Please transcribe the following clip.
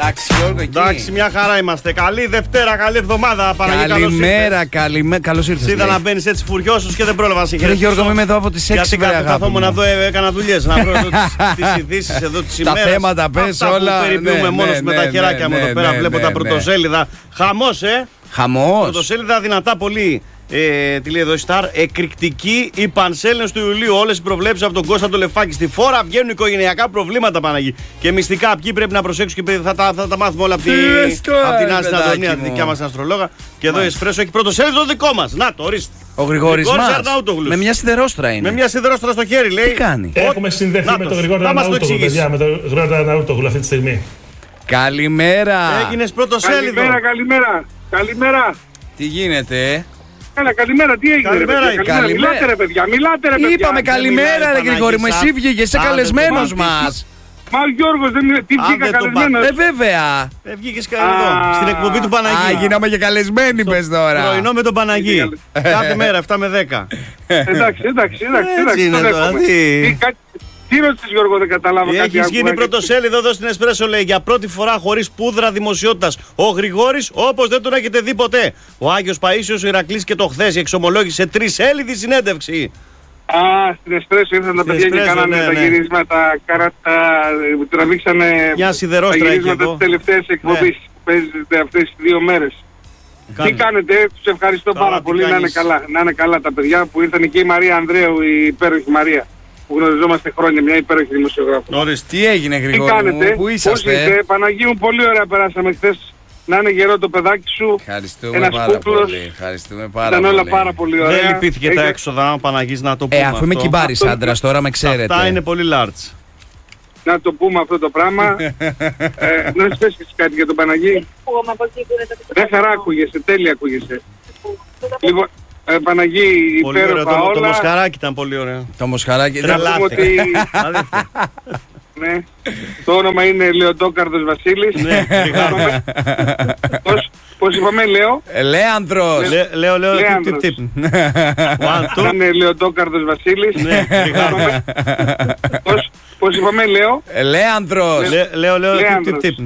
Εντάξει, Γιώργο, εκεί. Εντάξει, μια χαρά είμαστε. Καλή Δευτέρα, καλή εβδομάδα. Καλημέρα, καλημέρα. Καλώς ήρθες. Είδα να μπαίνεις έτσι φουριώσους και δεν πρόλαβα να σε χαιρετήσω. Γιώργο, είμαι εδώ από τις 6. Γιατί καθόμουν να δω, έκανα δουλειές. Να βρω τις ειδήσεις εδώ τις ημέρες. Τα θέματα πες όλα. Που περιποιούμε μόνος με τα χεράκια μου εδώ πέρα. Βλέπω τα πρωτοσέλιδα. Χαμός, Χαμός. Πρωτοσέλιδα δυνατά πολύ. Τι λέει εδώ η Σταρ, εκρηκτική οι πανσέλινες του Ιουλίου. Όλες οι προβλέψεις από τον Κώστα το Λεφάκη. Στη φόρα βγαίνουν οικογενειακά προβλήματα, Παναγί. Και μυστικά. Ποιοι πρέπει να προσέξουν και θα τα μάθουμε όλα από την Άση Αντωνία, τη δικιά μας αστρολόγα. Και εδώ η Εσπρέσο έχει πρωτοσέλιδο δικό μας. Να το, ορίστε. Ο Γρηγόρης μας. Με μια σιδερόστρα είναι. Με μια σιδερόστρα στο χέρι, λέει. Τι κάνει. Έχουμε συνδεθεί με τον Γρηγόρη Αρναούτογλου, παιδιά. Με τον Γρηγόρη Αρναούτογλου αυτή τη στιγμή. Καλημέρα. Έγινες πρωτοσέλιδο. Καλημέρα. Τι γίνεται, Καλημέρα, τι έγινε? Καλημέρα. Μιλάτε ρε παιδιά. Είπαμε καλημέρα, ρε Γρηγόρη μου. Εσύ βγήκες, είσαι καλεσμένος μας. Μα ο Γιώργος τι βγήκα καλεσμένος? Βέβαια. Βγήκες εδώ, στην εκπομπή του Παναγί. Γίναμε και καλεσμένοι, πες τώρα. Πρωινό με τον Παναγί. Κάθε μέρα, 7 με 10. Εντάξει. Έτσι είναι τώρα. Τι ρώτησες, Γιώργο, δεν κατάλαβα κάτι. Έχεις γίνει πρωτοσέλιδο εδώ στην Εσπρέσο, λέει, για πρώτη φορά χωρίς πούδρα δημοσιότητας. Ο Γρηγόρης, όπως δεν τον έχετε δει ποτέ. Ο Άγιος Παΐσιος, ο Ηρακλής και το χθες εξομολόγησε τρισέλιδη συνέντευξη. Στην Εσπρέσο ήρθαν τα παιδιά και κάνανε τα γυρίσματα. Τραβήξανε τα γυρίσματα της τελευταίας εκπομπής που παίζεται αυτές τις 2 μέρες. Τι κάνετε, τους ευχαριστώ πάρα πολύ. Να είναι καλά τα παιδιά που ήρθαν, και η Μαρία Ανδρέου, η υπέροχη Μαρία, που γνωριζόμαστε χρόνια, μια υπέροχη δημοσιογράφο. Ωραία, τι έγινε, Γρηγόρη μου, πού είσαστε? Παναγί μου, πολύ ωραία περάσαμε χθες. Να είναι γερό το παιδάκι σου. Ευχαριστούμε πάρα πολύ. Ήταν όλα πάρα πολύ ωραία. Δεν λυπήθηκε τα έξοδα, ο Παναγής, να το πούμε. Αφού είμαι κυμπάρης άντρας τώρα, με ξέρετε. Αυτά είναι πολύ large. Να το πούμε αυτό το πράγμα. Να σου πες κάτι για τον Παναγί. Δεν χαρά ακούγεσαι, τέλεια ακούγεσαι. Λοιπόν, Παναγί, υπέροχα όλα. Το μοσχαράκι ήταν πολύ ωραίο. Το μοσχαράκι ήταν ναι. Το όνομα είναι Λεοντόκαρδος Βασίλης. Πώς είπαμε, Λέο? Λέανδρος. Λέω, τυπ. Είναι Λεοντόκαρδος Βασίλης. Πώς είπαμε, Λέο? Λέανδρος. Λέω, τυπ.